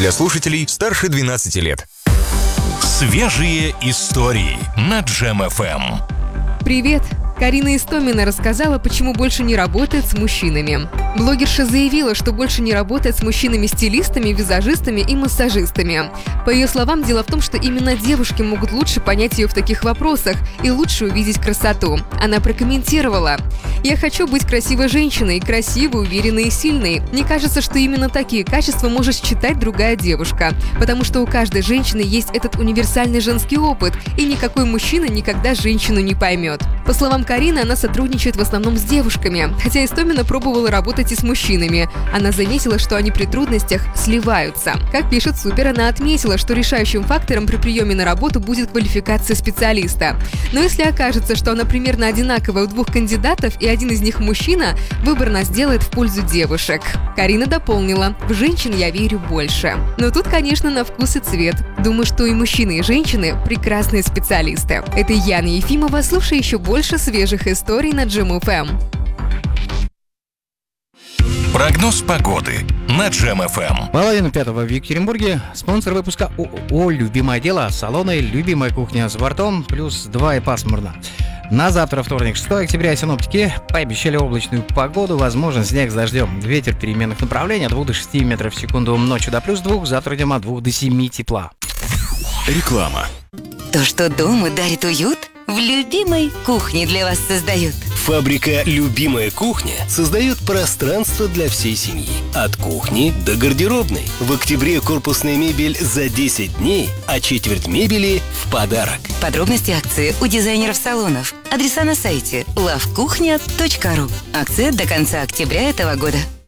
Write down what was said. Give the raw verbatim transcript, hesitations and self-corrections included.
Для слушателей старше двенадцати лет. Свежие истории на Джем эф эм. Привет! Карина Истомина рассказала, почему больше не работает с мужчинами. Блогерша заявила, что больше не работает с мужчинами-стилистами, визажистами и массажистами. По ее словам, дело в том, что именно девушки могут лучше понять ее в таких вопросах и лучше увидеть красоту. Она прокомментировала: «Я хочу быть красивой женщиной, красивой, уверенной и сильной. Мне кажется, что именно такие качества может считать другая девушка, потому что у каждой женщины есть этот универсальный женский опыт, и никакой мужчина никогда женщину не поймет». По словам Карины, она сотрудничает в основном с девушками, хотя Истомина пробовала работать и с мужчинами. Она заметила, что они при трудностях сливаются. Как пишет Супер, она отметила, что решающим фактором при приеме на работу будет квалификация специалиста. Но если окажется, что она примерно одинаковая у двух кандидатов и один из них мужчина, выбор она сделает в пользу девушек. Карина дополнила: «В женщин я верю больше». Но тут, конечно, на вкус и цвет. Думаю, что и мужчины, и женщины – прекрасные специалисты. Это Яна Ефимова. Слушай еще больше свежих историй на Джем эф эм. Прогноз погоды на Джем эф эм. Половина пятого в Екатеринбурге. Спонсор выпуска ООО «Любимое дело». Салоны «Любимая кухня» с бортом. Плюс два и пасмурно. На завтра, вторник, шестого октября, синоптики пообещали облачную погоду, возможен снег с дождем. Ветер переменных направлений от двух до шести метров в секунду, ночью до плюс двух, завтра днем от двух до семи тепла. Реклама. То, что дома дарит уют, в любимой кухне для вас создают. Фабрика «Любимая кухня» создает пространство для всей семьи. От кухни до гардеробной. В октябре корпусная мебель за десять дней, а четверть мебели в подарок. Подробности акции у дизайнеров салонов. Адреса на сайте лавкухня точка ру. Акция до конца октября этого года.